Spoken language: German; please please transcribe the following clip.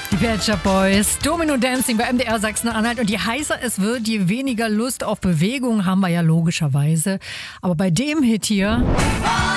Die Pet Shop Boys, Domino Dancing bei MDR Sachsen-Anhalt. Und je heißer es wird, je weniger Lust auf Bewegung haben wir ja logischerweise. Aber bei dem Hit hier...